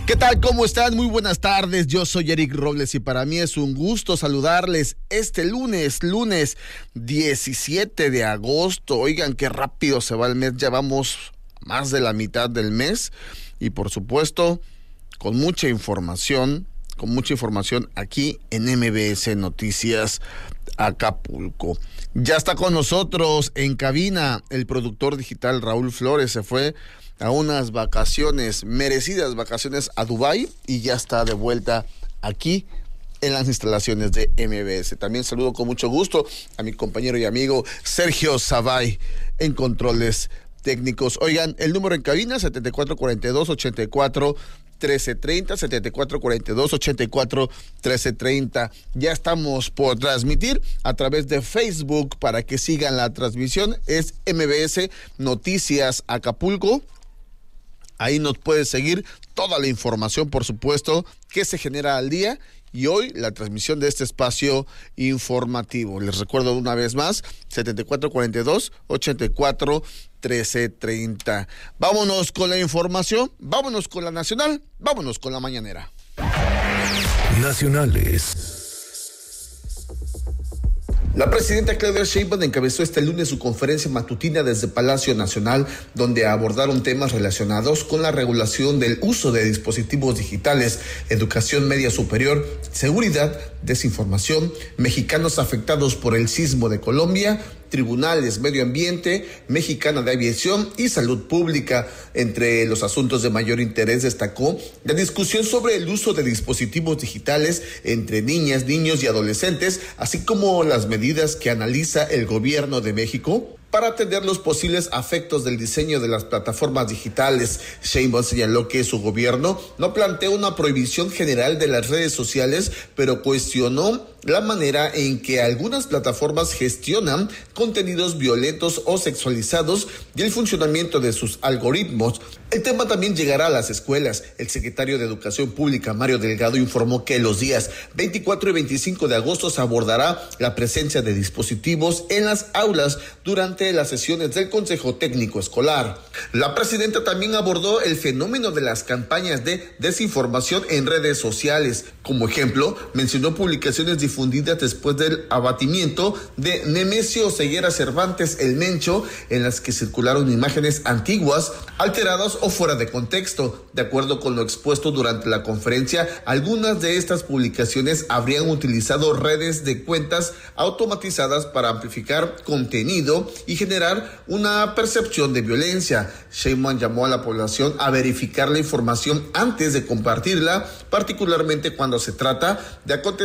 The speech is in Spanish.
¿Qué tal? ¿Cómo están? Muy buenas tardes. Yo soy Eric Robles y para mí es un gusto saludarles este lunes 17 de agosto. Oigan, qué rápido se va el mes. Ya vamos más de la mitad del mes y por supuesto con mucha información aquí en MBS Noticias Acapulco. Ya está con nosotros en cabina el productor digital Raúl Flores. Se fue a unas vacaciones, merecidas vacaciones a Dubái y ya está de vuelta aquí en las instalaciones de MBS. También saludo con mucho gusto a mi compañero y amigo Sergio Zavay en controles técnicos. Oigan, el número en cabina 7442-84 1330, 7442-84-1330. Ya estamos por transmitir a través de Facebook para que sigan la transmisión. Es MBS Noticias Acapulco. Ahí nos puede seguir toda la información, por supuesto, que se genera al día. Y hoy la transmisión de este espacio informativo. Les recuerdo una vez más, 7442-84-1330. Vámonos con la información, vámonos con la nacional, vámonos con la mañanera. Nacionales. La presidenta Claudia Sheinbaum encabezó este lunes su conferencia matutina desde Palacio Nacional, donde abordaron temas relacionados con la regulación del uso de dispositivos digitales, educación media superior, seguridad, desinformación, mexicanos afectados por el sismo de Colombia, tribunales, medio ambiente, mexicana de aviación y salud pública. Entre los asuntos de mayor interés destacó la discusión sobre el uso de dispositivos digitales entre niñas, niños y adolescentes, así como las medidas que analiza el gobierno de México para atender los posibles efectos del diseño de las plataformas digitales. Sheinbaum señaló que su gobierno no plantea una prohibición general de las redes sociales, pero cuestionó la manera en que algunas plataformas gestionan contenidos violentos o sexualizados y el funcionamiento de sus algoritmos. El tema también llegará a las escuelas. El secretario de Educación Pública, Mario Delgado, informó que los días 24 y 25 de agosto se abordará la presencia de dispositivos en las aulas durante las sesiones del Consejo Técnico Escolar. La presidenta también abordó el fenómeno de las campañas de desinformación en redes sociales. Como ejemplo, mencionó publicaciones difundidas después del abatimiento de Nemesio Ceguera Cervantes el Mencho, en las que circularon imágenes antiguas, alteradas o fuera de contexto. De acuerdo con lo expuesto durante la conferencia, algunas de estas publicaciones habrían utilizado redes de cuentas automatizadas para amplificar contenido y generar una percepción de violencia. Sheinbaum llamó a la población a verificar la información antes de compartirla, particularmente cuando se trata de acontecimientos